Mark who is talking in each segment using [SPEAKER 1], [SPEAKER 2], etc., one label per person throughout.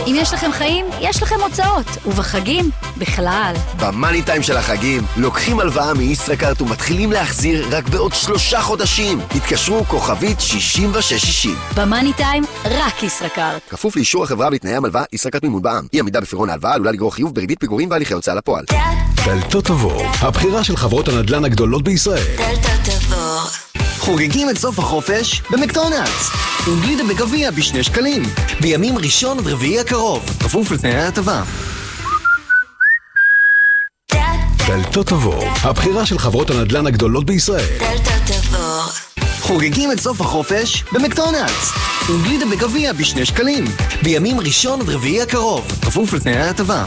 [SPEAKER 1] אם יש לכם חיים, יש לכם הוצאות, ובחגים, בכלל.
[SPEAKER 2] במאני טיים של החגים, לוקחים הלוואה מישראכרט ומתחילים להחזיר רק בעוד 3 חודשים. התקשרו כוכבית 6660.
[SPEAKER 1] במאני טיים, רק ישראכרט.
[SPEAKER 2] כפוף לאישור החברה ולתנאי המלווה, ישראכרט מימון בע"מ. אי עמידה בפירעון ההלוואה עלולה לגרור חיוב בריבית פיגורים והליכי הוצאה לפועל.
[SPEAKER 3] דלתות תבור, הבחירה של חברות הנדל"ן הגדולות בישראל.
[SPEAKER 4] דלתות תבור.
[SPEAKER 5] חוגגים את סוף החופש במקדונלדס. עם גלידה בגביע ב2 שקלים. בימים ראשון עד רביעי הקרוב. כפוף לתנאי ההטבה.
[SPEAKER 3] דלתות תבור, הבחירה של חברות הנדל"ן הגדולות בישראל.
[SPEAKER 4] דלתות תבור.
[SPEAKER 5] חוגגים את סוף החופש במקדונלדס. עם גלידה בגביע ב2 שקלים. בימים ראשון עד רביעי הקרוב. כפוף לתנאי ההטבה.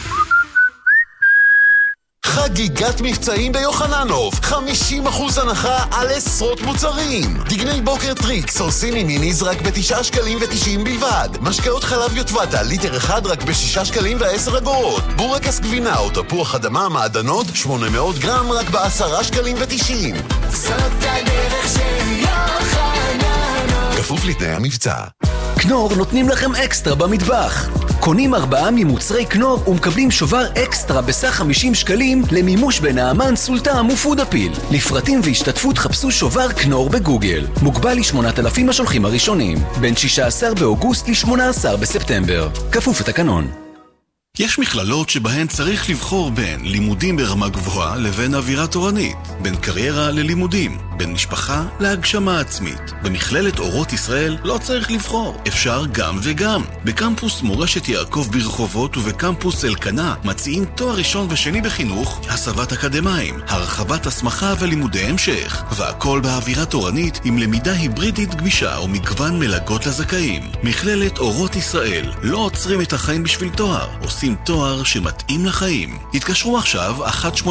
[SPEAKER 6] חגיגת מבצעים ביוחננוף, 50% הנחה על עשרות מוצרים. דגני בוקר טריקס עושים עם מיניז רק ב9 שקלים ו90 בלבד. משקאות חלב יוטבתה ליטר אחד רק ב6 שקלים ו10 אגורות. בורקס גבינה או תפוח אדמה מעדנות 800 גרם רק ב10 שקלים ו90.
[SPEAKER 4] זאת הדרך של יוחננוף.
[SPEAKER 6] כפוף לתנאי המבצע.
[SPEAKER 5] כנור נותנים לכם אקסטרה במטבח. קונים 4 ממוצרי כנור ומקבלים שובר אקסטרה בסך 50 שקלים למימוש בנעמן, סולטם ופודאפיל. לפרטים והשתתפות חפשו שובר כנור בגוגל. מוגבל ל8,000 השולחים הראשונים. בין 16 באוגוסט ל18 בספטמבר. כפוף לתקנון.
[SPEAKER 7] יש מכללות שבהן צריך לבחור בין לימודים ברמה גבוהה לבין אווירה תורנית, בין קריירה ללימודים, בין משפחה להגשמה עצמית. במכללת אורות ישראל לא צריך לבחור, אפשר גם וגם. בקמפוס מורשת יעקב ברחובות ובקמפוס אלקנה מציעים תואר ראשון ושני בחינוך, הסבת אקדמיים, הרחבת הסמכה ולימודי המשך, והכל באווירה תורנית עם למידה היברידית גמישה ומגוון מלגות לזכאים. מכללת אורות ישראל לא עוצרים את החיים בשביל תואר, עושים תואר שמתאים לחיים. התקשרו עכשיו 1-800-500-210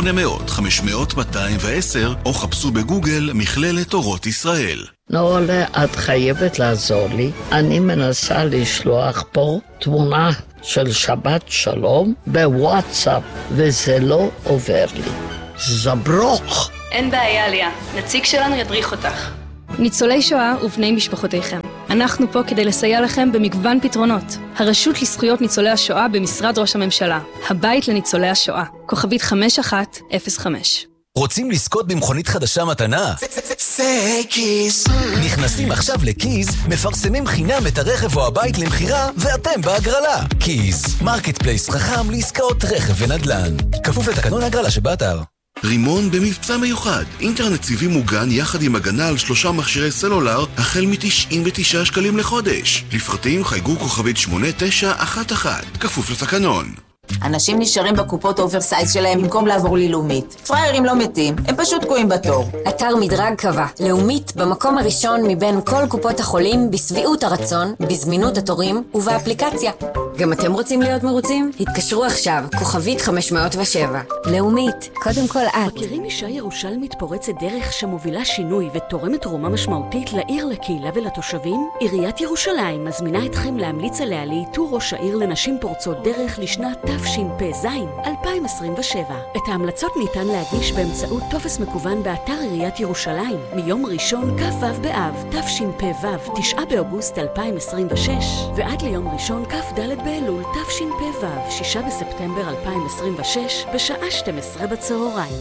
[SPEAKER 7] או חפשו בגוגל מכללת אורות ישראל.
[SPEAKER 8] נורלה, את חייבת לעזור לי. אני מנסה לשלוח פה תמונה של שבת שלום בוואטסאפ וזה לא עובר לי. זברוך.
[SPEAKER 9] אין בעיה, ליה. נציג שלנו ידריך אותך.
[SPEAKER 10] ניצולי שואה ובני משפחותיכם. אנחנו פה כדי לסייע לכם במגוון פתרונות. הרשות לזכויות ניצולי השואה במשרד ראש הממשלה. הבית לניצולי השואה. כוכבית 5105.
[SPEAKER 5] רוצים לזכות במכונית חדשה מתנה?
[SPEAKER 4] זה קיז.
[SPEAKER 5] נכנסים עכשיו לקיז, מפרסמים חינם את הרכב או הבית למחירה, ואתם בהגרלה. קיז, מרקט פלייס חכם לעסקאות רכב ונדל"ן. כפוף לתקנון הגרלה שבאתר.
[SPEAKER 7] רימון במבצע מיוחד, אינטרנט סיבי מוגן יחד עם הגנה על 3 מכשירי סלולר החל מ99 שקלים לחודש. לפרטים חייגו כוכבית 8911, כפוף לתקנון.
[SPEAKER 11] אנשים נשארים בקופות אוברסייז שלהם במקום לעבור ללאומית. פריירים לא מתים, הם פשוט תקועים בתור.
[SPEAKER 12] אתר מדרג קבע, לאומית במקום הראשון מבין כל קופות החולים בסביעות הרצון, בזמינות התורים ובאפליקציה. גם אתם רוצים להיות מרוצים? התקשרו עכשיו, כוכבית 507. לאומית, קודם כל את.
[SPEAKER 13] מכירים אישה ירושלמית פורצת דרך שמובילה שינוי ותורמת תרומה משמעותית לעיר, לקהילה ולתושבים? עיריית ירושלים מזמינה אתכם להמליץ עליה לאיתור ראש העיר לנשים פורצות דרך לשנת תשפ"ז 2027. את ההמלצות ניתן להגיש באמצעות טופס מקוון באתר עיריית ירושלים מיום ראשון כ"ו באב תשפ"ו 9 באוגוסט 2026 ועד ליום ראשון כ"ד באלול תשפ"ו 6 בספטמבר 2026 בשעה 12 בצהריים.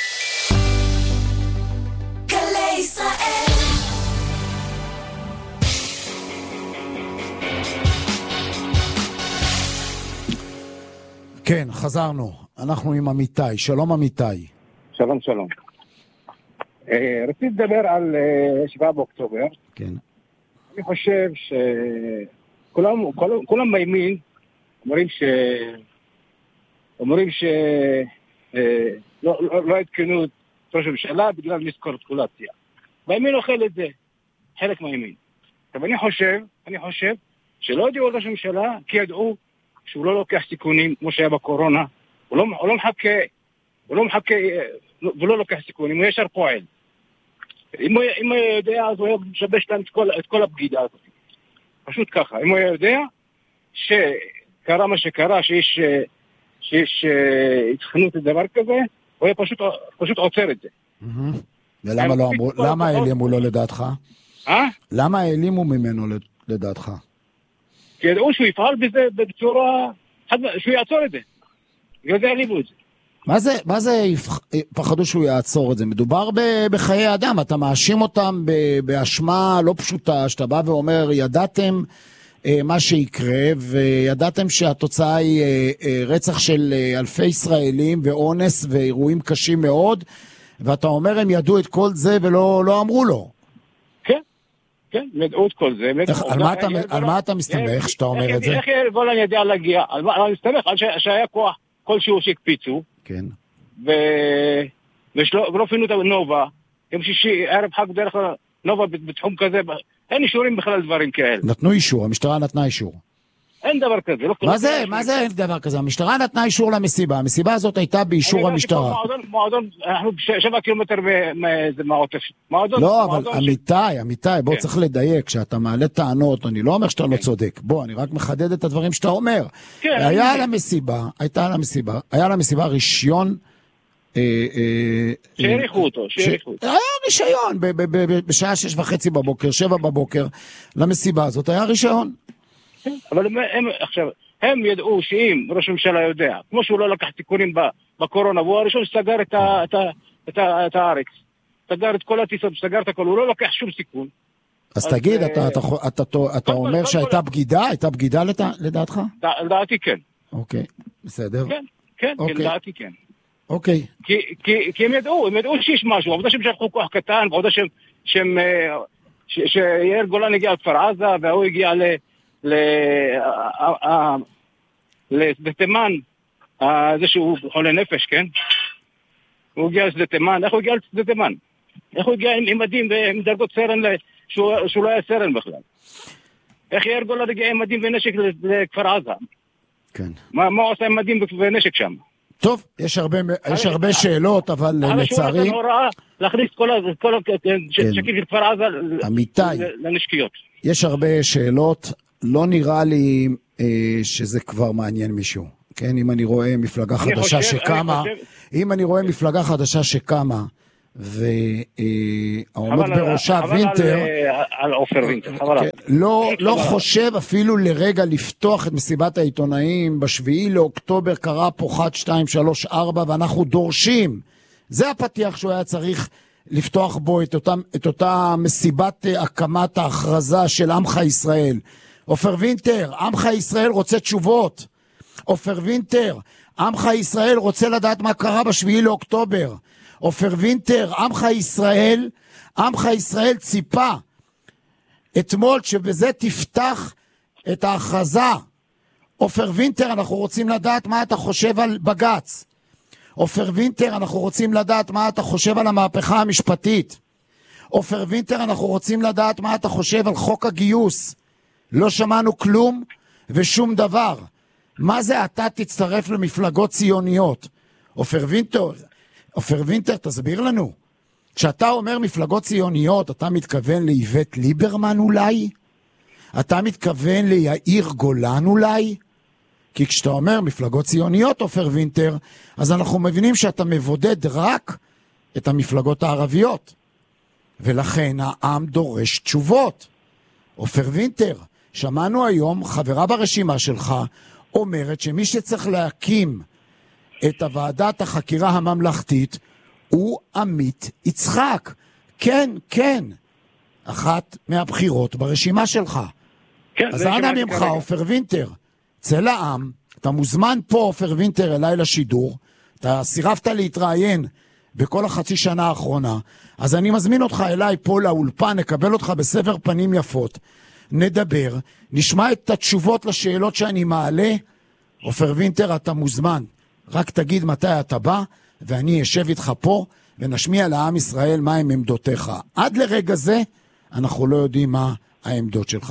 [SPEAKER 4] גלי ישראל.
[SPEAKER 14] כן, חזרנו. אנחנו עם אמיתי. שלום אמיתי.
[SPEAKER 15] שלום, שלום. רציתי לדבר על 7 באוקטובר.
[SPEAKER 14] כן.
[SPEAKER 15] אני חושב כולם בימין אומרים לא עדכנו את ראש הממשלה בגלל מיסקורקולציה. בימין אוכל את זה, חלק מהימין. אבל אני חושב שלא הודיעו ראש הממשלה כי ידעו שהוא לא לוקח סיכונים כמו שהיה בקורונה. הוא לא מחכה ולא לוקח סיכונים, הוא ישר פועל. אם הוא יודע, אז הוא היה משבש להם את כל הבגידה הזאת. פשוט ככה. אם הוא יודע שקרה מה שקרה, שיש התחנות לדבר כזה, הוא היה פשוט עוצר את זה.
[SPEAKER 14] ולמה לא אמרו, למה העלימו לו לדעתך? למה העלימו ממנו לדעתך?
[SPEAKER 15] כי ידעו שהוא יפעל בזה בצורה, שהוא יעצור את זה. יודע ליבו את זה.
[SPEAKER 14] מה זה פחדו שהוא יעצור את זה? מדובר בחיי אדם, אתה מאשים אותם באשמה לא פשוטה, שאתה בא ואומר, ידעתם מה שיקרה, וידעתם שהתוצאה היא רצח של אלפי ישראלים, ואונס ואירועים קשים מאוד, ואתה אומר, הם ידעו את כל זה ולא אמרו לו.
[SPEAKER 15] כן, כן, ידעו את כל זה.
[SPEAKER 14] על מה אתה מסתמך שאתה אומר את זה?
[SPEAKER 15] איך יאיר גולן ידע להגיע? אני מסתמך על שהיה כוח כלשהו שהקפיצו,
[SPEAKER 14] כן.
[SPEAKER 15] ולא פינו את נובה, יום שישי, ערב חג דרך נובה בתחום כזה, אין אישורים בכלל דברים כאלה.
[SPEAKER 14] נתנו אישור, המשטרה נתנה אישור.
[SPEAKER 15] אין דבר כזה.
[SPEAKER 14] מה זה אין דבר כזה? המשטרה נתנה אישור למסיבה, המסיבה הזאת הייתה באישור המשטרה.
[SPEAKER 15] מועדון, אנחנו 7 קילומטר מהעוטף.
[SPEAKER 14] לא, אבל אמיתי, בוא צריך לדייק, כשאתה מעלה טענות, אני לא אומר שאתה לא צודק, בוא, אני רק מחדד את הדברים שאתה אומר. היה למסיבה רישיון,
[SPEAKER 15] שהריחו אותו.
[SPEAKER 14] היה רישיון, בשעה 6:30 בבוקר, 7 בבוקר, למסיבה הזאת היה רישיון.
[SPEAKER 15] אבל הם ידעו שאם ראש הממשלה יודע, כמו שהוא לא לקח תיקונים בקורונה, והוא הראשון שסגר את הארץ, סגר את כל הטיסות, סגר את הכל, הוא לא לקח שום סיכון.
[SPEAKER 14] אז תגיד, אתה אומר שהייתה בגידה? הייתה בגידה לדעתך?
[SPEAKER 15] לדעתי כן.
[SPEAKER 14] אוקיי, בסדר.
[SPEAKER 15] כן, לדעתי כן.
[SPEAKER 14] אוקיי.
[SPEAKER 15] כי הם ידעו שיש משהו, עבודה שהם שלחו כוח קטן, עבודה שיאיר גולן הגיע לכפר עזה, והוא הגיע לשדה תימן, זה שהוא חולה נפש, כן? הוא הגיע לשדה תימן, איך הוא הגיע לשדה תימן? איך הוא הגיע עם מדים ועם דרגות סרן, שהוא לא היה סרן בכלל? איך יאיר גולן הגיע עם מדים ונשק לכפר עזה?
[SPEAKER 14] כן.
[SPEAKER 15] מה הוא עושה עם מדים ונשק שם?
[SPEAKER 14] טוב, יש הרבה שאלות, אבל לצערי...
[SPEAKER 15] הוא ראה להכניס כל שקיף של כפר עזה לנשקיות.
[SPEAKER 14] יש הרבה שאלות, לא נראה לי שזה כבר מעניין מישהו. כן, אם אני רואה מפלגה חדשה שקמה, והעומד בראשה וינטר, לא חושב אפילו לרגע לפתוח את מסיבת העיתונאים. ב7 לאוקטובר קרה פה 1, 2, 3, 4, ואנחנו דורשים, זה הפתיח שהוא היה צריך לפתוח בו את אותה מסיבת הקמת ההכרזה של עמך ישראל. עופר וינטר, עמך ישראל רוצה תשובות. עופר וינטר, עמך ישראל רוצה לדעת מה קרה ב7 לאוקטובר. עופר וינטר, עמך ישראל ציפה אתמול שבזה תפתח את ההכרזה. עופר וינטר, אנחנו רוצים לדעת מה אתה חושב על בגץ. עופר וינטר, אנחנו רוצים לדעת מה אתה חושב על המהפכה המשפטית. עופר וינטר, אנחנו רוצים לדעת מה אתה חושב על חוק הגיוס. לא שמענו כלום ושום דבר. מה זה אתה תצטרף למפלגות ציוניות? עופר וינטר, תסביר לנו. כשאתה אומר מפלגות ציוניות, אתה מתכוון לאיווט ליברמן אולי? אתה מתכוון ליאיר גולן אולי? כי כשאתה אומר מפלגות ציוניות, עופר וינטר, אז אנחנו מבינים שאתה מבודד רק את המפלגות הערביות. ולכן העם דורש תשובות. עופר וינטר, שמענו היום, חברה ברשימה שלך, אומרת שמי שצריך להקים את הוועדת החקירה הממלכתית הוא עמית יצחק. כן, כן. אחת מהבחירות ברשימה שלך.
[SPEAKER 15] כן,
[SPEAKER 14] אז אנא ממך, עופר וינטר, צא לעם, אתה מוזמן פה, עופר וינטר, אליי לשידור, אתה סירבת להתראיין בכל החצי שנה האחרונה, אז אני מזמין אותך אליי פה לאולפן, נקבל אותך בסבר פנים יפות, נדבר, נשמע את התשובות לשאלות שאני מעלה. עופר וינטר, אתה מוזמן, רק תגיד מתי אתה בא, ואני אשב איתך פה, ונשמיע לעם ישראל מה הם עמדותיך. עד לרגע זה, אנחנו לא יודעים מה העמדות שלך.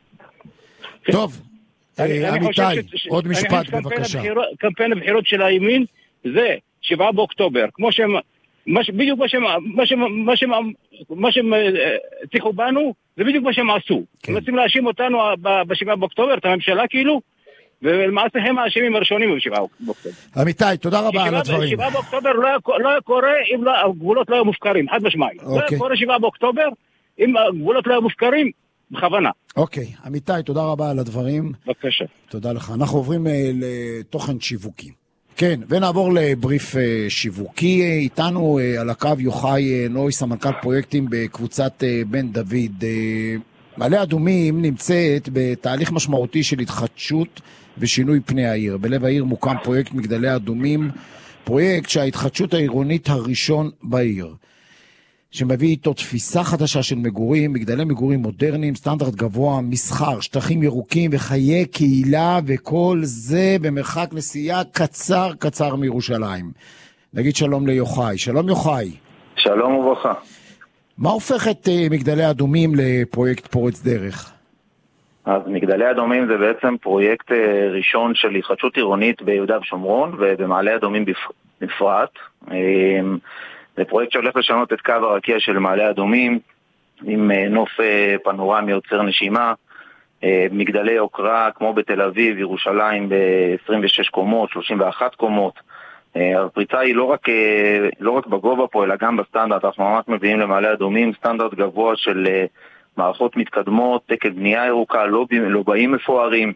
[SPEAKER 14] טוב, עמיתי, עוד משפט בבקשה.
[SPEAKER 15] קמפיין הבחירות של הימין זה 7 באוקטובר, כמו שהם, בדיוק מה שהם צריכו בנו, זה בדיוק מה שהם עשו. הם רוצים להאשים אותנו ב7 באוקטובר, את הממשלה כאילו, ולמעשה הם האשמים הראשונים ב7 באוקטובר.
[SPEAKER 14] עמיתי, תודה רבה על הדברים.
[SPEAKER 15] 7 באוקטובר לא היה קורה אם הגבולות לא היו מופקרים, חד משמעי. לא היה קורה 7 באוקטובר אם הגבולות לא היו מופקרים, בכוונה.
[SPEAKER 14] אוקיי, אמיתי, תודה רבה על הדברים.
[SPEAKER 15] בבקשה.
[SPEAKER 14] תודה לך. אנחנו עוברים לתוכן שיווקי. כן, ונעבור לבריף שיווקי. איתנו על הקו יוחאי נוי, סמנכ"ל פרויקטים בקבוצת בן דוד. מעלה אדומים נמצאת בתהליך משמעותי של התחדשות ושינוי פני העיר. בלב העיר מוקם פרויקט מגדלי אדומים, פרויקט שההתחדשות העירונית הראשון בעיר, שמביא איתו תפיסה חדשה של מגורים, מגדלי מגורים מודרניים, סטנדרט גבוה, מסחר, שטחים ירוקים וחיי קהילה, וכל זה במרחק נסיעה קצר מירושלים. נגיד שלום ליוחאי. שלום יוחאי.
[SPEAKER 16] שלום וברכה.
[SPEAKER 14] מה הופך את מגדלי אדומים לפרויקט פורץ דרך?
[SPEAKER 16] אז מגדלי אדומים זה בעצם פרויקט ראשון של התחדשות עירונית ביהודה ושומרון ובמעלה אדומים בפרט. זה פרויקט שהולך לשנות את קו הרקיע של מעלה אדומים עם נוף פנורמי יוצר נשימה, מגדלי יוקרה כמו בתל אביב, ירושלים ב-26 קומות, 31 קומות. הפריצה היא לא רק בגובה פה אלא גם בסטנדרט. אנחנו ממש מביאים למעלה אדומים סטנדרט גבוה של מערכות מתקדמות, תקן בנייה ירוקה, לובעים מפוארים,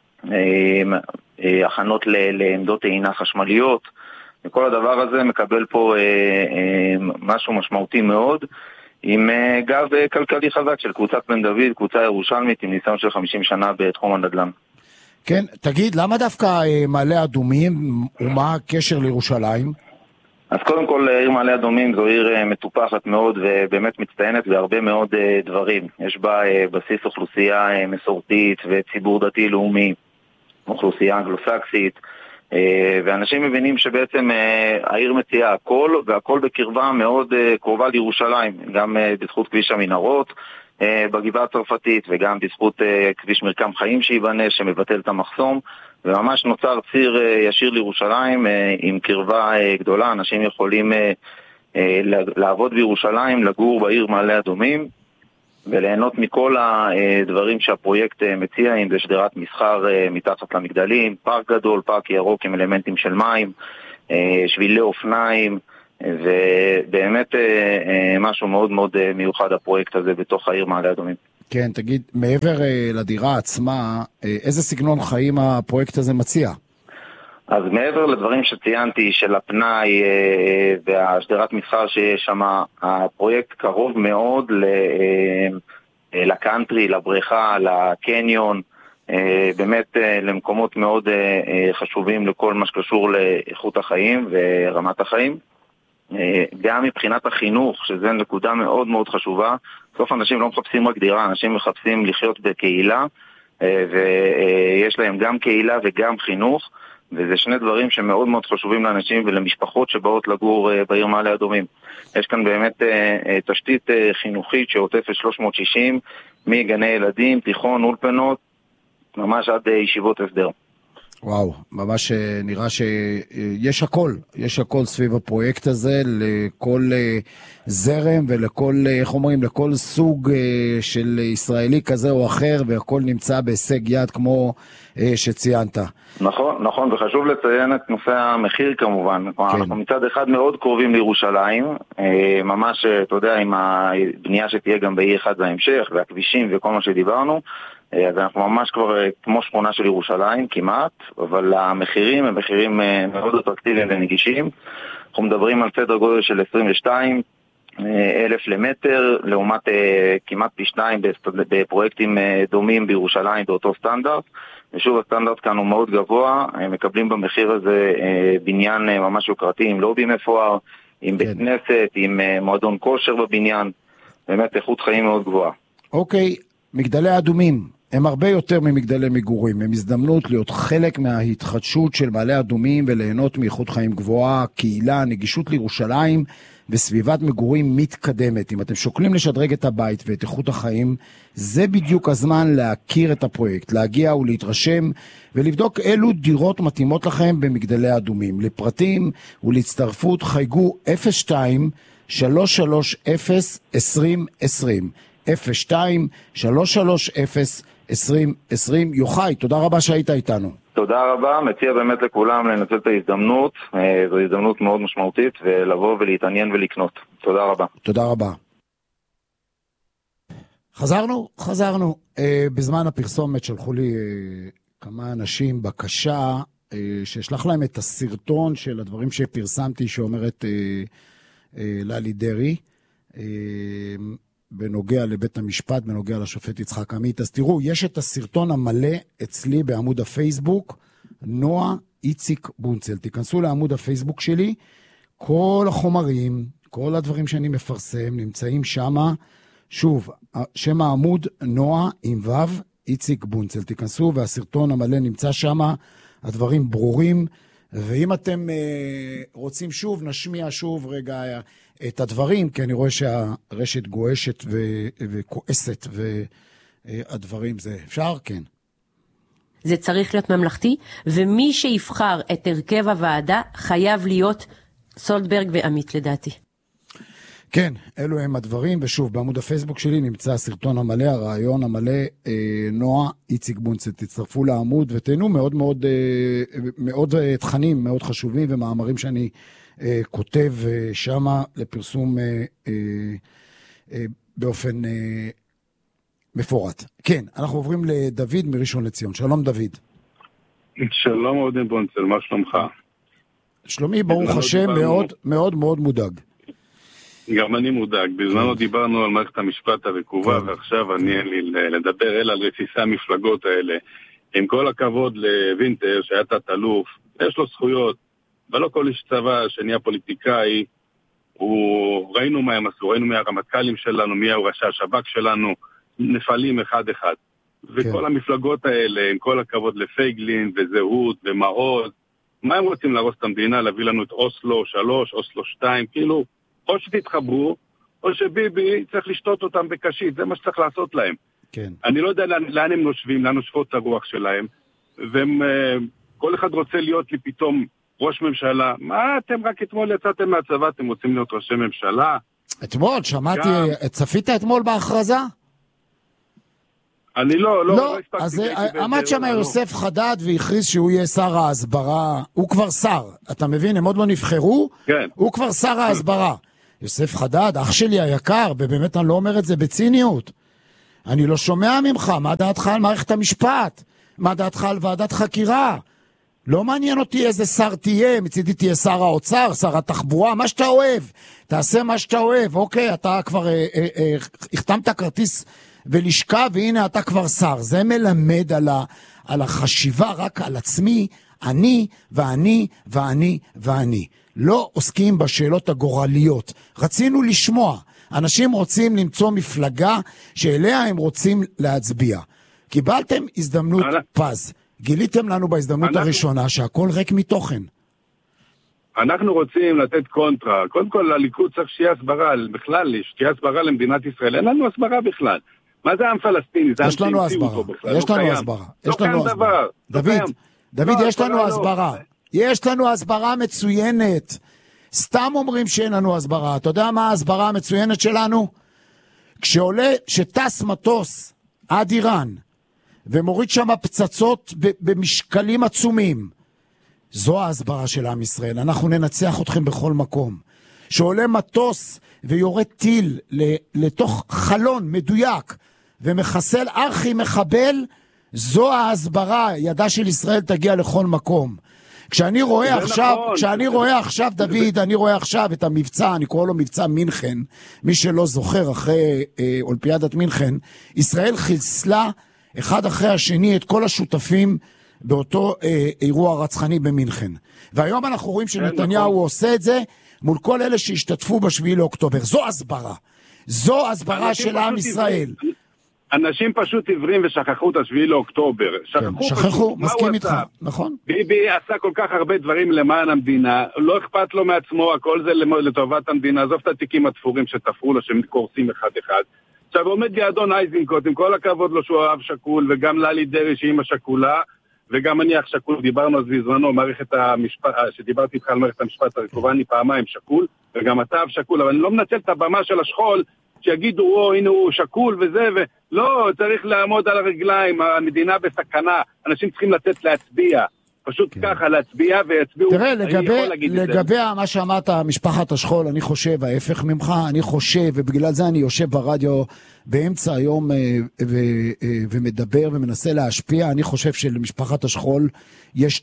[SPEAKER 16] הכנות לעמדות טעינה חשמליות. וכל הדבר הזה מקבל פה משהו משמעותי מאוד, עם גב כלכלי חזק של קבוצת בן דוד, קבוצה ירושלמית עם ניסיון של 50 שנה בתחום הנדל"ן.
[SPEAKER 14] כן, תגיד, למה דווקא מעלה אדומים ומה הקשר לירושלים?
[SPEAKER 16] אז קודם כל, עיר מעלה אדומים זו עיר מטופחת מאוד ובאמת מצטיינת בהרבה מאוד דברים. יש בה בסיס אוכלוסייה מסורתית וציבור דתי לאומי, אוכלוסייה אנגלוסקסית, ואנשים מבינים שבעצם העיר מציעה הכל, והכל בקרבה מאוד קרובה לירושלים, גם בזכות כביש המנהרות בגבעה הצרפתית, וגם בזכות כביש מרקם חיים שיבנה שמבטל את המחסום, וממש נוצר ציר ישיר לירושלים עם קרבה גדולה. אנשים יכולים לעבוד בירושלים, לגור בעיר מעלה אדומים וליהנות מכל הדברים שהפרויקט מציע, אם זה שדרת מסחר מתחת למגדלים, פארק גדול, פארק ירוק עם אלמנטים של מים, שבילי אופניים, ובאמת משהו מאוד מאוד מיוחד הפרויקט הזה בתוך העיר מעלה אדומים.
[SPEAKER 14] כן, תגיד, מעבר לדירה עצמה, איזה סגנון חיים הפרויקט הזה מציע?
[SPEAKER 16] אז מעבר לדברים שציינתי של הפנאי והשדרת מסחר שיש שם, הפרויקט קרוב מאוד לקאנטרי, לבריכה, לקניון, באמת למקומות מאוד חשובים לכל מה שקשור לאיכות החיים ורמת החיים. גם מבחינת החינוך, שזה נקודה מאוד מאוד חשובה. בסוף אנשים לא מחפשים רק דירה, אנשים מחפשים לחיות בקהילה, ויש להם גם קהילה וגם חינוך, וזה שני דברים שמאוד מאוד חשובים לאנשים ולמשפחות שבאות לגור בעיר מעלה אדומים. יש כאן באמת תשתית חינוכית שעוטפת 360, מגני ילדים, תיכון, אולפנות, ממש עד ישיבות הסדר.
[SPEAKER 14] וואו, ממש נראה שיש הכל, יש הכל סביב הפרויקט הזה, לכל זרם ולכל, איך אומרים, לכל סוג של ישראלי כזה או אחר, והכל נמצא בהישג יד כמו שציינת.
[SPEAKER 16] נכון, וחשוב לציין את נושא המחיר כמובן. אנחנו מצד אחד מאוד קרובים לירושלים, ממש, אתה יודע, עם הבנייה שתהיה גם בעיר אחד בהמשך, והכבישים וכל מה שדיברנו, אז אנחנו ממש כבר כמו שכונה של ירושלים כמעט, אבל המחירים הם מחירים מאוד אטרקטיביים ונגישים. אנחנו מדברים על סדר גודל של 22,000 למטר, לעומת כמעט פי 2 בפרויקטים דומים בירושלים באותו סטנדרט. ושוב, הסטנדרט כאן הוא מאוד גבוה, מקבלים במחיר הזה בניין ממש יוקרתי, עם לובי מפואר, עם בית כנסת, עם מועדון כושר בבניין, באמת איכות חיים מאוד גבוהה.
[SPEAKER 14] אוקיי, מגדלי אדומים הם הרבה יותר ממגדלי מגורים, הם הזדמנות להיות חלק מההתחדשות של מעלה אדומים וליהנות מאיכות חיים גבוהה, קהילה, נגישות לירושלים וסביבת מגורים מתקדמת. אם אתם שוקלים לשדרג את הבית ואת איכות החיים, זה בדיוק הזמן להכיר את הפרויקט, להגיע ולהתרשם ולבדוק אילו דירות מתאימות לכם במגדלי אדומים. לפרטים ולהצטרפות חייגו 02-330-2020 02-330-2020. יוחאי, תודה רבה שהיית איתנו.
[SPEAKER 16] תודה רבה, מציע באמת לכולם לנצל את ההזדמנות, זו הזדמנות מאוד משמעותית, ולבוא ולהתעניין ולקנות. תודה רבה.
[SPEAKER 14] תודה רבה. חזרנו. בזמן הפרסומת שלחו לי כמה אנשים בקשה ששלח להם את הסרטון של הדברים שפרסמתי שאומרת ללי דרי בנוגע לבית המשפט, בנוגע לשופט יצחק עמית. אז תראו, יש את הסרטון המלא אצלי בעמוד הפייסבוק, נועה איציק בונצל. תיכנסו לעמוד הפייסבוק שלי, כל החומרים, כל הדברים שאני מפרסם נמצאים שמה. שוב, שם העמוד נועה עם וו איציק בונצל. תיכנסו והסרטון המלא נמצא שמה, הדברים ברורים. ואם אתם רוצים שוב, נשמיע שוב רגע את הדברים, כי אני רואה שהרשת גועשת וכועסת, והדברים זה אפשר? כן.
[SPEAKER 17] זה צריך להיות ממלכתי, ומי שיבחר את הרכב הוועדה חייב להיות סולדברג ועמית לדעתי.
[SPEAKER 14] כן, אלו הם הדברים, ושוב, בעמוד הפייסבוק שלי נמצא הסרטון המלא, הרעיון המלא, נועה איציק בונצל. תצטרפו לעמוד ותהנו מאוד תכנים מאוד חשובים ומאמרים שאני כותב שמה לפרסום באופן מפורט. כן, אנחנו עוברים לדוד מראשון לציון. שלום דוד.
[SPEAKER 18] שלום עודד בונצל, מה שלומך?
[SPEAKER 14] שלומי, ברוך השם, מאוד מאוד מודאג.
[SPEAKER 18] גם אני מודאג. בזמנו דיברנו על מערכת המשפט הרקובה, ועכשיו אני אין לי לדבר אלא על רסיסי המפלגות האלה. עם כל הכבוד לוינטר, שהיה תת-אלוף, יש לו זכויות, ולא כל איש צבא שנהיה פוליטיקאי, ראינו מה הם עשו, ראינו מי הרמטכ"לים שלנו, מי ראשי השב"כ שלנו, נפלים אחד-אחד. וכל המפלגות האלה, עם כל הכבוד לפייגלין וזהות ומעוז, מה הם רוצים להרוס את המדינה, להביא לנו את אוסלו 3, אוסלו 2, כאילו, או שתתחברו, או שביבי צריך לשתות אותם בקשית, זה מה שצריך לעשות להם.
[SPEAKER 14] כן.
[SPEAKER 18] אני לא יודע לאן הם נושבים, לאן נושבות את הרוח שלהם, וכל אחד רוצה להיות לי פתאום ראש ממשלה. מה אתם רק אתמול יצאתם מהצבא, אתם רוצים להיות ראשי ממשלה?
[SPEAKER 14] אתמול, שמעתי, צפית אתמול בהכרזה?
[SPEAKER 18] אני לא
[SPEAKER 14] אז עמד שם יוסף חדד והכריז שהוא יהיה שר ההסברה. הוא כבר שר, אתה מבין? הם עוד לא נבחרו,
[SPEAKER 18] כן.
[SPEAKER 14] הוא כבר שר ההסברה. יוסף חדד, אח שלי היקר, ובאמת אני לא אומר את זה בציניות. אני לא שומע ממך, מה דעתך על מערכת המשפט? מה דעתך על ועדת חקירה? לא מעניין אותי איזה שר תהיה, מצידי תהיה שר האוצר, שר התחבורה, מה שאתה אוהב. תעשה מה שאתה אוהב, אוקיי, אתה כבר החתמת כרטיס ולשכה, והנה אתה כבר שר. זה מלמד על החשיבה רק על עצמי, אני ואני ואני ואני. לא עוסקים בשאלות הגורליות. רצינו לשמוע. אנשים רוצים למצוא מפלגה שאליה הם רוצים להצביע. קיבלתם הזדמנות פז. גיליתם לנו בהזדמנות הראשונה שהכל ריק מתוכן.
[SPEAKER 18] אנחנו רוצים לתת קונטרה. קודם כל, לליכוד צריך שיהיה הסברה, בכלל, שיהיה הסברה למדינת ישראל. אין לנו הסברה בכלל. מה זה עם פלסטיני?
[SPEAKER 14] יש לנו הסברה. יש לנו הסברה. יש לנו הסברה. דוד, יש לנו הסברה. יש לנו הסברה מצוינת. סתם אומרים שאין לנו הסברה. אתה יודע מה ההסברה המצוינת שלנו? כשטס מטוס עד איראן, ומוריד שם פצצות במשקלים עצומים, זו ההסברה של עם ישראל. אנחנו ננצח אתכם בכל מקום. שעולה מטוס ויורד טיל לתוך חלון מדויק ומחסל ארכי מחבל, זו ההסברה. ידה של ישראל תגיע לכל מקום. כשאני רואה עכשיו דוד, אני רואה עכשיו את המבצע, אני קורא לו מבצע מינכן, מי שלא זוכר, אחרי אולימפיאדת מינכן, ישראל חיסלה אחד אחרי השני את כל השותפים באותו אירוע רצחני במינכן. והיום אנחנו רואים שנתניהו עושה את זה מול כל אלה שהשתתפו ב7 לאוקטובר. זו הסברה. זו הסברה של עם ישראל.
[SPEAKER 18] אנשים פשוט עיוורים ושכחו את 7 לאוקטובר.
[SPEAKER 14] שכחו, מסכים איתך, נכון?
[SPEAKER 18] ביבי עשה כל כך הרבה דברים למען המדינה, לא אכפת לו מעצמו, הכל זה לטובת המדינה, עזוב את התיקים התפורים שתפרו לו, שהם קורסים אחד-אחד. עכשיו עומד לידון אייזנקוט, עם כל הכבוד לו שהוא אוהב שקול, וגם ללי דרי שהיא השקולה, וגם אני אח שקול, דיברנו אז בזמנו, שדיברתי איתך על מערכת המשפט הרקובה, אני פעמיים שקול, וגם אתה אוהב שקול, אבל אני לא מנצל את הבמה של השכול, שיגידו, הנה הוא שקול וזה, ולא, צריך לעמוד על הרגליים, המדינה בסכנה, אנשים צריכים לצאת להצביע. פשוט ככה להצביע ויצביעו.
[SPEAKER 14] תראה, לגבי מה שאמרת, משפחת השכול, אני חושב, ההפך ממך, אני חושב, ובגלל זה אני יושב ברדיו באמצע היום ומדבר ומנסה להשפיע, אני חושב שלמשפחת השכול יש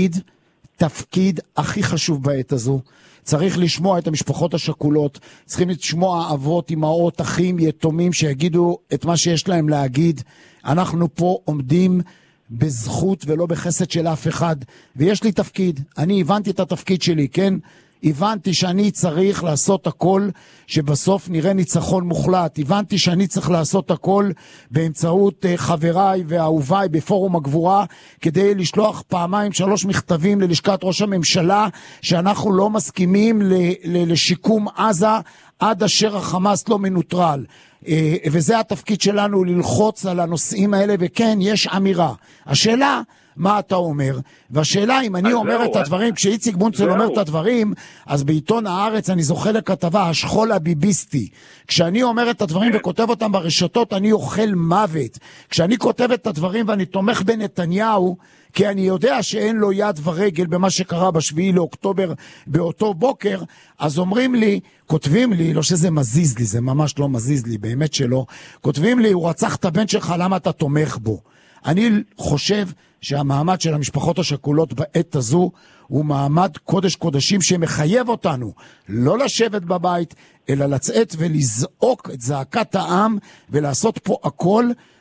[SPEAKER 14] תפקיד הכי חשוב בעת הזו. צריך לשמוע את המשפחות השכולות, צריכים לשמוע אבות, אמהות, אחים, יתומים שיגידו את מה שיש להם להגיד. אנחנו פה עומדים בזכות ולא בחסד של אף אחד, ויש לי תפקיד, אני הבנתי את התפקיד שלי, כן? הבנתי שאני צריך לעשות הכל שבסוף נראה ניצחון מוחלט, הבנתי שאני צריך לעשות הכל באמצעות חבריי ואהוביי בפורום הגבורה, כדי לשלוח 2-3 מכתבים ללשכת ראש הממשלה, שאנחנו לא מסכימים לשיקום עזה עד אשר החמאס לא מנוטרל. וזה התפקיד שלנו, ללחוץ על הנושאים האלה, וכן, יש אמירה. השאלה, מה אתה אומר? והשאלה, אם אני אומר את הדברים, כשאיציק בונצל אומר את הדברים, אז בעיתון הארץ אני זוכה לכתבה, השכול הביביסטי. כשאני אומר את הדברים וכותב אותם ברשתות, אני אוכל מוות. כשאני כותב את הדברים ואני תומך בנתניהו, כי אני יודע שאין לו יד ורגל במה שקרה ב7 לאוקטובר באותו בוקר, אז אומרים לי, כותבים לי, לא שזה מזיז לי, זה ממש לא מזיז לי, באמת שלא, כותבים לי, הוא רצח את הבן שלך, למה אתה תומך בו? אני חושב שהמעמד של המשפחות השכולות בעת הזו הוא מעמד קודש קודשים שמחייב אותנו לא לשבת בבית, אלא לצאת ולזעוק את זעקת העם ולעשות פה הכל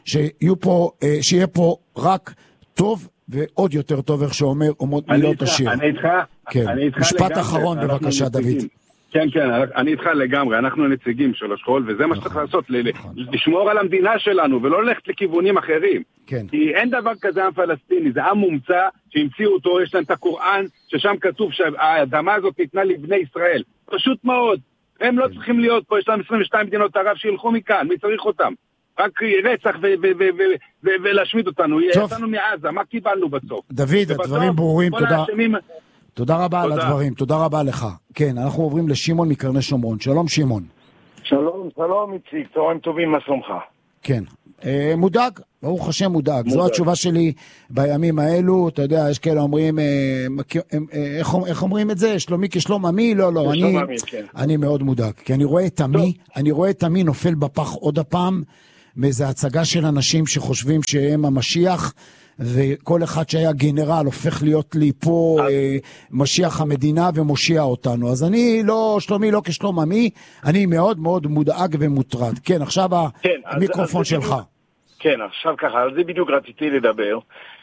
[SPEAKER 14] שיהיה פה רק טוב ועוד יותר טוב, איך שאומר מילות השיר.
[SPEAKER 18] אני איתך
[SPEAKER 14] משפט אחרון בבקשה דוד.
[SPEAKER 18] כן, אני איתך לגמרי, אנחנו נציגים של השכול, וזה מה שצריך לעשות, לשמור על המדינה שלנו, ולא ללכת לכיוונים אחרים. כי אין דבר כזה עם פלסטיני, זה עם מומצא, שהמציאו אותו, יש להם את הקוראן, ששם כתוב שהאדמה הזאת ניתנה לבני ישראל. פשוט מאוד, הם לא צריכים להיות פה, יש להם 22 מדינות ערב שילכו מכאן, מי צריך אותם? רק רצח ולהשמיד אותנו, יצאנו מעזה, מה קיבלנו בסוף?
[SPEAKER 14] דוד, הדברים ברורים, תודה רבה על הדברים, תודה רבה לך. כן, אנחנו עוברים לשמעון מקרני שומרון. שלום שמעון.
[SPEAKER 19] שלום איציק, צהריים טובים, מה שלומך?
[SPEAKER 14] כן, מודאג, ברוך השם מודאג. זו התשובה שלי בימים האלו, אתה יודע, יש כאלה אומרים, איך אומרים את זה? שלומי כשלום עמי? לא, אני מאוד מודאג, כי אני רואה את עמי נופל בפח עוד הפעם, מאיזו הצגה של אנשים שחושבים שהם המשיח, וכל אחד שהיה גנרל הופך להיות לי פה משיח המדינה ומושיע אותנו. אז אני לא, שלומי לא כשלום עמי, אני מאוד מאוד מודאג ומוטרד. כן, עכשיו המיקרופון שלך.
[SPEAKER 19] כן, עכשיו ככה, על זה בדיוק רציתי לדבר.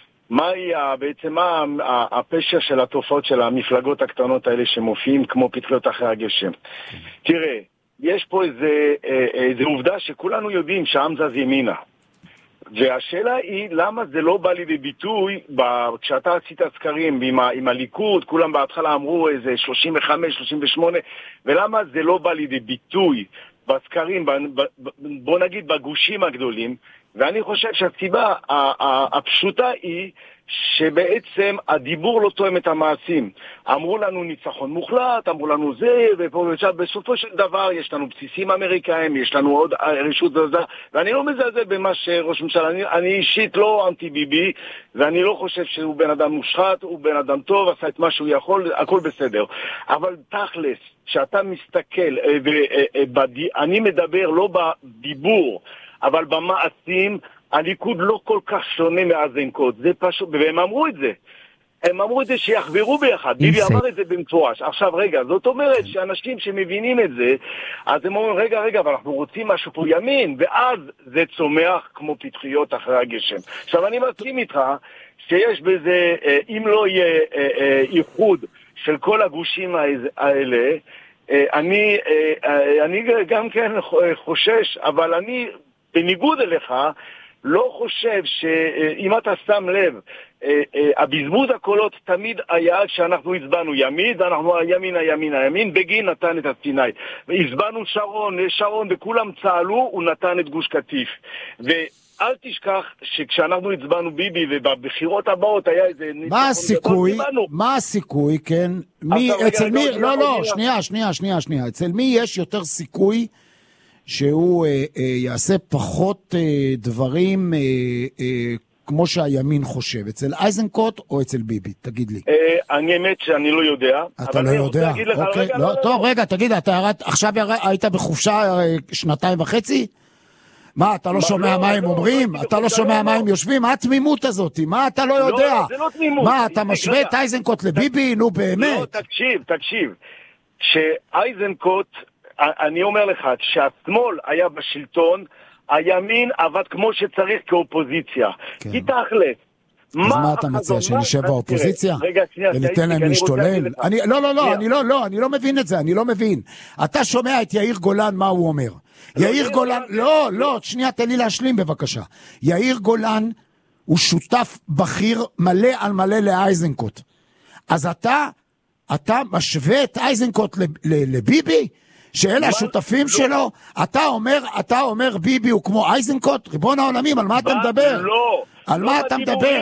[SPEAKER 19] בעצם מה הפשע של התופעות של המפלגות הקטנות האלה שמופיעים כמו פטריות אחרי הגשם. תראה, יש פה איזה עובדה שכולנו יודעים שהעם זז ימינה. והשאלה היא, למה זה לא בא לידי ביטוי, כשאתה עשית סקרים עם הליכוד, כולם בהתחלה אמרו איזה 35, 38, ולמה זה לא בא לידי ביטוי בסקרים, בוא נגיד בגושים הגדולים, ואני חושב שהסיבה הפשוטה היא, שבעצם הדיבור לא תואם את המעשים. אמרו לנו ניצחון מוחלט, אמרו לנו זה, ובסופו של דבר יש לנו בסיסים אמריקאים, יש לנו עוד רשות זזה, ואני לא מזלזל במה שראש ממשלה, אני אישית לא אנטי ביבי, ואני לא חושב שהוא בן אדם מושחת, הוא בן אדם טוב, עשה את מה שהוא יכול, הכל בסדר. אבל תכלס, שאתה מסתכל, אני מדבר לא בדיבור, אבל במעשים, הליכוד לא כל כך שונה מהזנקות, זה פשוט, והם אמרו את זה. הם אמרו את זה שיחברו ביחד, ביבי אמר את זה במפורש. עכשיו רגע, זאת אומרת שאנשים שמבינים את זה, אז הם אומרים רגע, אבל אנחנו רוצים משהו פה ימין, ואז זה צומח כמו פטריות אחרי הגשם. עכשיו אני מסכים איתך שיש בזה, אם לא יהיה איחוד של כל הגושים האלה, אני גם כן חושש, אבל אני בניגוד אליך, לא חושב שאם אתה שם לב, הבזבוז הקולות תמיד היה שאנחנו הצבענו ימין, ואנחנו הימין, בגין נתן את הסיני. והצבענו שרון, וכולם צהלו, הוא נתן את גוש קטיף. ואל תשכח שכשאנחנו הצבענו ביבי, ובבחירות הבאות היה איזה...
[SPEAKER 14] מה הסיכוי, כן? אצל מי, שנייה, אצל מי יש יותר סיכוי שהוא יעשה פחות דברים כמו שהימין חושב, אצל איזנקוט או אצל ביבי? תגיד לי.
[SPEAKER 19] אני האמת שאני לא יודע.
[SPEAKER 14] אתה לא יודע? אוקיי, טוב, רגע, תגיד, אתה עכשיו היית בחופשה 2.5? מה, אתה לא שומע מה הם אומרים? אתה לא שומע מה הם יושבים? מה התמימות הזאת? מה אתה לא יודע?
[SPEAKER 19] לא, זה לא תמימות.
[SPEAKER 14] מה, אתה משווה את איזנקוט לביבי? נו באמת.
[SPEAKER 19] לא, תקשיב. שאיזנקוט, אני אומר לך, כשהשמאל היה בשלטון, הימין עבד כמו שצריך כאופוזיציה. כי תכל'ס.
[SPEAKER 14] אז מה אתה מציע, שנשב באופוזיציה? וניתן להם להשתולל? אני לא מבין את זה, אני לא מבין. אתה שומע את יאיר גולן, מה הוא אומר? יאיר גולן, לא, שנייה, תן לי להשלים בבקשה. יאיר גולן הוא שותף בכיר מלא על מלא לאייזנקוט. אז אתה משווה את איזנקוט לביבי? שאלה השותפים שלו? אתה אומר ביבי הוא כמו איזנקוט? ריבון העולמים, על מה אתה מדבר?
[SPEAKER 19] לא.
[SPEAKER 14] על מה אתה מדבר?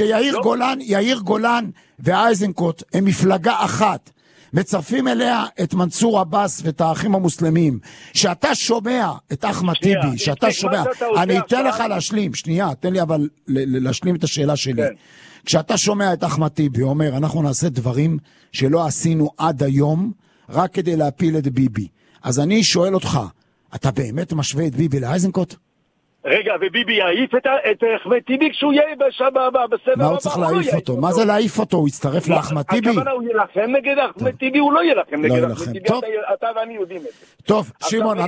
[SPEAKER 14] שיאיר גולן ואיזנקוט הם מפלגה אחת. מצרפים אליה את מנסור עבאס ואת האחים המוסלמים. שאתה שומע את אחמד טיבי, שאתה שומע, אני אתן לך להשלים, שנייה, תן לי אבל להשלים את השאלה שלי. כשאתה שומע את אחמד טיבי, אומר, אנחנו נעשה דברים שלא עשינו עד היום, רק כדי להפיל את ביבי. אז אני שואל אותך, אתה באמת משווה את ביבי לאיזנקוט?
[SPEAKER 19] רגע, וביבי יעיף את אחמד טיבי כשהוא יהיה בסבב?
[SPEAKER 14] מה הוא צריך להעיף אותו? מה זה להעיף אותו? הוא יצטרף לאחמד טיבי?
[SPEAKER 19] הכוונה הוא ילחם נגד אחמד טיבי? הוא לא ילחם נגד אחמד טיבי, אתה ואני יודעים את זה.
[SPEAKER 14] טוב, שמעון,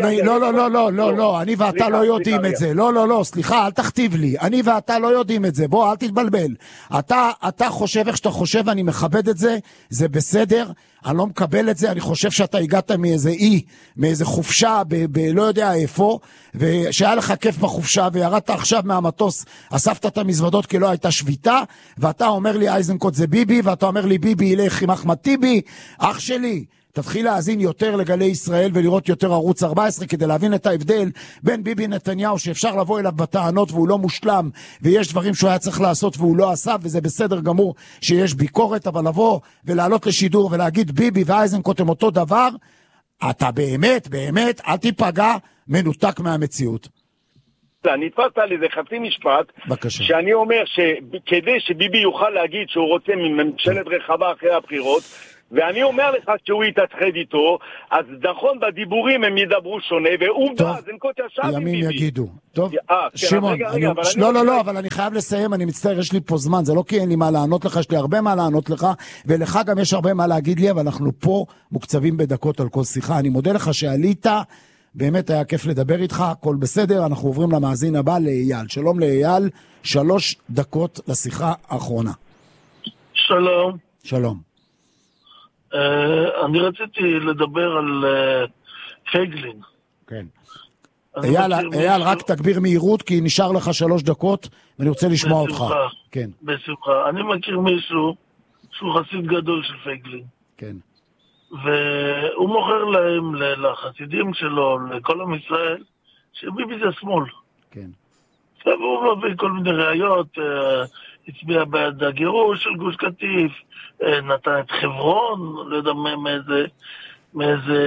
[SPEAKER 14] לא, אני ואתה לא יודעים את זה. לא, סליחה, אל תכתיב לי. אני ואתה לא יודעים את זה. בוא, אל תתבלבל. אתה חושב איך שאתה חושב, אני מכבד את זה, זה בסדר. אני לא מקבל את זה, אני חושב שאתה הגעת מאיזה חופשה, לא יודע איפה, ושהיה לך כיף בחופשה, וירדת עכשיו מהמטוס, אספת את המזוודות כי לא הייתה שביתה, ואתה אומר לי איזנקוט זה ביבי, ואתה אומר לי ביבי ילך עם אחמד טיבי, אח שלי, תתחיל להאזין יותר לגלי ישראל ולראות יותר ערוץ 14 כדי להבין את ההבדל בין ביבי נתניהו שאפשר לבוא אליו בטענות והוא לא מושלם ויש דברים שהוא היה צריך לעשות והוא לא עשה וזה בסדר גמור שיש ביקורת, אבל לבוא ולעלות לשידור ולהגיד ביבי ואיזנקוט הם אותו דבר, אתה באמת אל תיפגע, מנותק מהמציאות.
[SPEAKER 19] אני תפסת על איזה חצי משפט,
[SPEAKER 14] בבקשה.
[SPEAKER 19] שאני אומר שכדי שביבי יוכל להגיד שהוא רוצה מממשלת רחבה אחרי הבחירות, ואני אומר לך שהוא יתאחד איתו, אז נכון בדיבורים הם ידברו שונה, ועובדה, אז נקוט ישב עם ביבי.
[SPEAKER 14] ימים יגידו. טוב, שמעון, לא, אבל אני חייב לסיים, אני מצטער, יש לי פה זמן, זה לא כי אין לי מה לענות לך, יש לי הרבה מה לענות לך, ולך גם יש הרבה מה להגיד לי, אבל אנחנו פה מוקצבים בדקות על כל שיחה. אני מודה לך שעלית, באמת היה כיף לדבר איתך, הכל בסדר, אנחנו עוברים למאזין הבא, לאייל. שלום לאייל, 3 דקות לשיחה האחרונה. שלום.
[SPEAKER 20] אני רציתי לדבר על פייגלין.
[SPEAKER 14] כן. אייל, רק תגביר מהירות, כי נשאר לך 3 דקות, ואני רוצה לשמוע אותך. כן.
[SPEAKER 20] בשמחה. אני מכיר מישהו שהוא חסיד גדול של פייגלין.
[SPEAKER 14] כן.
[SPEAKER 20] והוא מוכר להם, לחסידים שלו, לכל עם ישראל, שביבי זה שמאל.
[SPEAKER 14] כן.
[SPEAKER 20] והוא מביא כל מיני ראיות, הצביע בעד הגירוש של גוש קטיף, נתן את חברון, לא יודע מאיזה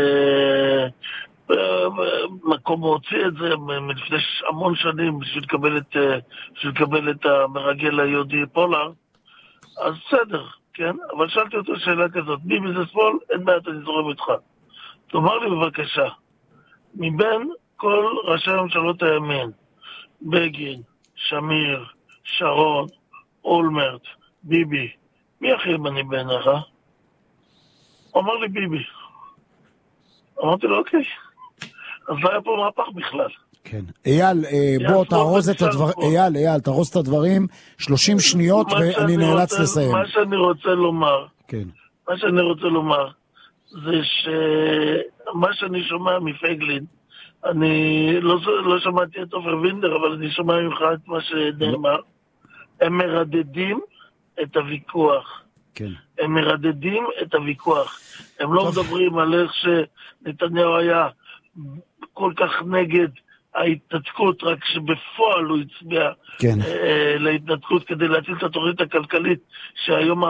[SPEAKER 20] מקום הוא הוציא את זה, מלפני המון שנים, בשביל לקבל את המרגל היהודי פולארד. אז בסדר, כן? אבל שאלתי אותו שאלה כזאת, ביבי זה שמאל, אין בעיה, אני זורם איתך. תאמר לי בבקשה, מבין כל ראשי הממשלות הימין, בגין, שמיר, שרון, אולמרט, ביבי, מי הכי ימני בעיניך? הוא אמר לי ביבי. אמרתי לו אוקיי, אז לא היה פה מהפך בכלל.
[SPEAKER 14] כן. אייל, בוא תארוז את הדברים, אייל, תארוז את הדברים, 30 שניות ואני נאלץ לסיים.
[SPEAKER 20] מה שאני רוצה לומר,
[SPEAKER 14] כן.
[SPEAKER 20] מה שאני רוצה לומר, זה שמה שאני שומע מפייגלין, אני לא שמעתי את עופר וינדר, אבל אני שומע ממך את מה שנאמר, הם מרדדים את הוויכוח.
[SPEAKER 14] כן.
[SPEAKER 20] הם מרדדים את הוויכוח. הם לא מדברים על איך שנתניהו היה כל כך נגד ההתנתקות, רק שבפועל הוא הצביע להתנתקות כדי להציל את התוכנית הכלכלית שהיום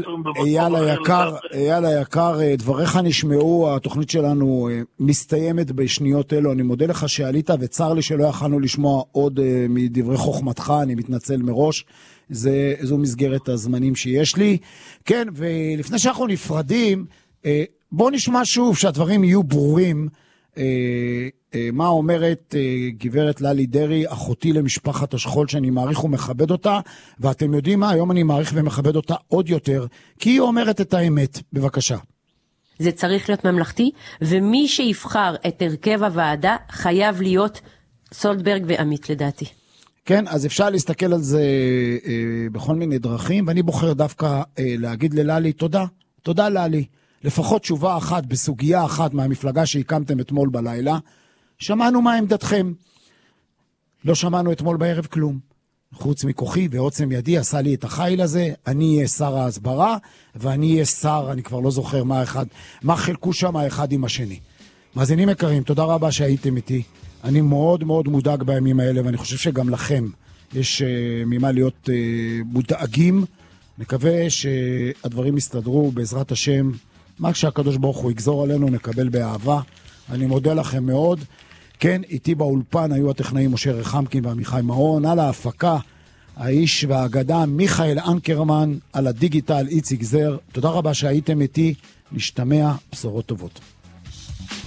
[SPEAKER 14] אייל היקר, דבריך נשמעו, התוכנית שלנו מסתיימת בשניות אלו, אני מודה לך שעלית וצר לי שלא יכלנו לשמוע עוד מדברי חוכמתך, אני מתנצל מראש, זו מסגרת הזמנים שיש לי. כן, ולפני שאנחנו נפרדים, בוא נשמע שוב שהדברים יהיו ברורים, מה אומרת גברת ללי דרי, אחותי למשפחת השכול, שאני מעריך ומכבד אותה, ואתם יודעים מה, היום אני מעריך ומכבד אותה עוד יותר, כי היא אומרת את האמת. בבקשה.
[SPEAKER 17] זה צריך להיות ממלכתי, ומי שיבחר את הרכב הוועדה חייב להיות סולדברג ועמית לדעתי.
[SPEAKER 14] כן, אז אפשר להסתכל על זה בכל מיני דרכים, ואני בוחר דווקא להגיד לללי תודה, תודה ללי. לפחות תשובה אחת בסוגיה אחת מהמפלגה שהקמתם אתמול בלילה, שמענו מה עמדתכם. לא שמענו אתמול בערב כלום. חוץ מכוחי ועוצם ידי עשה לי את החיל הזה, אני אהיה שר ההסברה, ואני אהיה שר, אני כבר לא זוכר מה חלקו שם האחד עם השני. מאזינים יקרים, תודה רבה שהייתם איתי. אני מאוד מאוד מודאג בימים האלה, ואני חושב שגם לכם יש ממה להיות מודאגים. נקווה שהדברים יסתדרו בעזרת השם. מה שהקדוש ברוך הוא יגזור עלינו נקבל באהבה. אני מודה לכם מאוד. כן, איתי באולפן היו הטכנאים משה רחמקין ועמיחי מאון, על ההפקה האיש והאגדה מיכאל אנקרמן, על הדיגיטל איציק זר. תודה רבה שהייתם איתי, נשתמע, בשורות טובות.